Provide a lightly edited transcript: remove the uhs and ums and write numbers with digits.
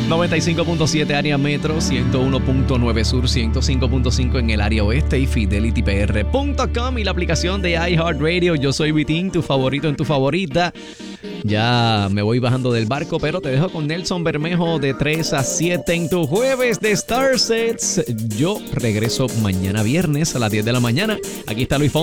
95.7 área metro, 101.9 sur, 105.5 en el área oeste y fidelitypr.com y la aplicación de iHeartRadio. Yo soy Vitín, tu favorito en tu favorita. Ya me voy bajando del barco, pero te dejo con Nelson Bermejo de 3 a 7 en tu jueves de Starsets. Yo regreso mañana viernes a las 10 de la mañana. Aquí está Luis Fonsi.